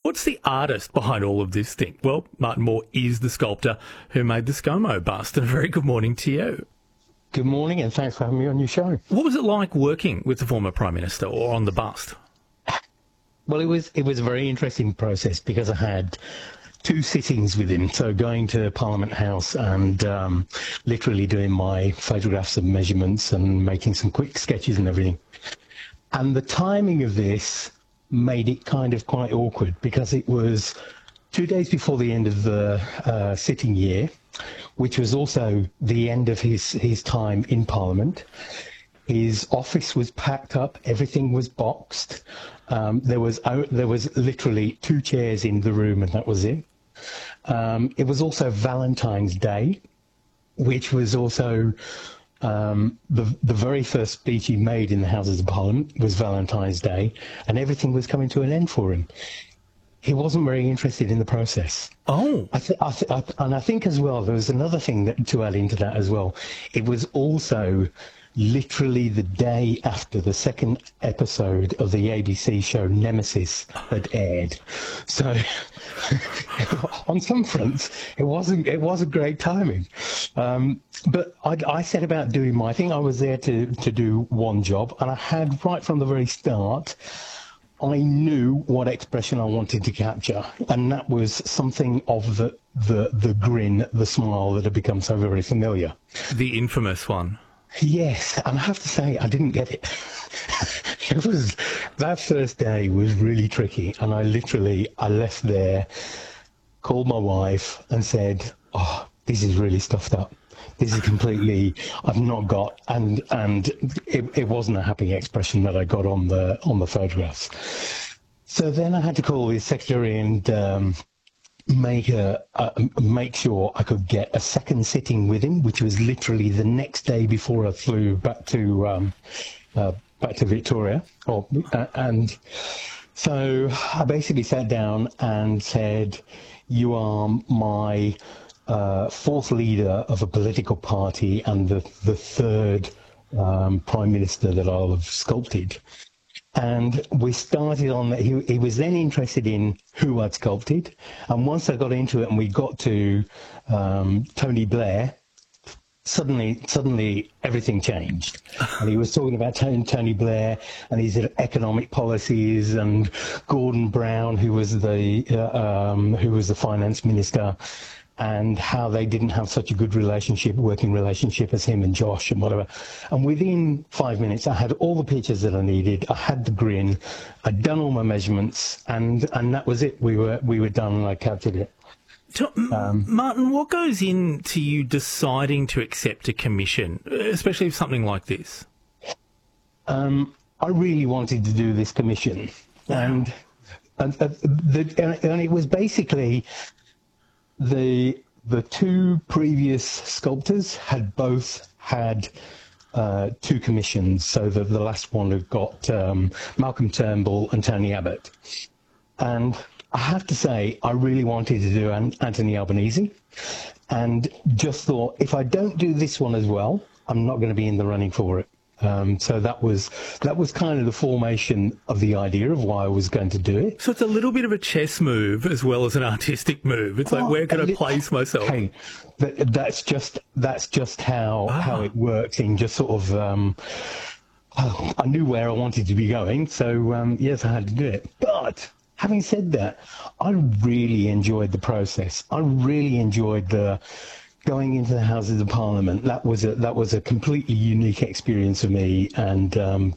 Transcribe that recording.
What's the artist behind all of this thing? Well, Martin Moore is the sculptor who made the ScoMo bust. And a very good morning to you. Good morning, and thanks for having me on your show. What was it like working with the former Prime Minister or on the bust? Well, it was a very interesting process because I had two sittings with him. So going to Parliament House and literally doing my photographs of measurements and making some quick sketches and everything. And the timing of this made it kind of quite awkward because it was 2 days before the end of the sitting year, which was also the end of his time in Parliament. His office was packed up, everything was boxed. There was literally 2 chairs in the room, and that was it. It was also Valentine's Day, which was also the very first speech he made in the Houses of Parliament was Valentine's Day, and everything was coming to an end for him. He wasn't very interested in the process. Oh. And I think as well, there was another thing to add into that as well. It was also literally the day after the second episode of the ABC show Nemesis had aired. So on some fronts, it wasn't great timing. But I set about doing I think I was there to do one job, and I had right from the very start, I knew what expression I wanted to capture, and that was something of the grin, the smile that had become so very familiar. The infamous one. Yes, and I have to say, I didn't get it. That first day was really tricky, and I left there, called my wife and said, "Oh, this is really stuffed up. This is completely, I've not got," and it wasn't a happy expression that I got on the photographs. So then I had to call the secretary and make sure I could get a second sitting with him, which was literally the next day before I flew back to Victoria. And so I basically sat down and said, "You are my fourth leader of a political party and the third prime minister that I'll have sculpted." And we started on that. He was then interested in who I'd sculpted. And once I got into it and we got to Tony Blair, suddenly everything changed. And he was talking about Tony Blair and his economic policies, and Gordon Brown, who was the finance minister, and how they didn't have such a good working relationship as him and Josh and whatever. And within 5 minutes, I had all the pictures that I needed. I had the grin. I'd done all my measurements, and that was it. We were done, and I captured it. So, Martin, what goes into you deciding to accept a commission, especially for something like this? I really wanted to do this commission, and it was basically the 2 previous sculptors had both had 2 commissions. So the last one had got Malcolm Turnbull and Tony Abbott. And I have to say, I really wanted to do Anthony Albanese, and just thought, if I don't do this one as well, I'm not going to be in the running for it. So that was kind of the formation of the idea of why I was going to do it. So it's a little bit of a chess move as well as an artistic move. It's like, where can I place myself? Hey, that's just how it works. In just sort of, I knew where I wanted to be going, so yes, I had to do it. But having said that, I really enjoyed the process. I really enjoyed going into the Houses of Parliament. That was a completely unique experience for me, and